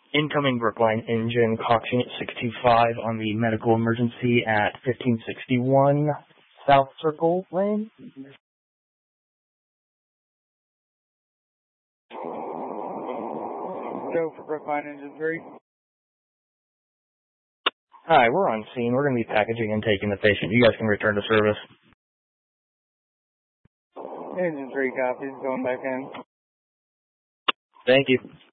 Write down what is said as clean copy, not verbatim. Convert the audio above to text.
Incoming Brookline engine, Cox Unit 625 on the medical emergency at 1561 South Circle Lane. Go for Brookline engine 3. Hi, we're on scene. We're going to be packaging and taking the patient. You guys can return to service. Engine 3 copies, going back in. Thank you.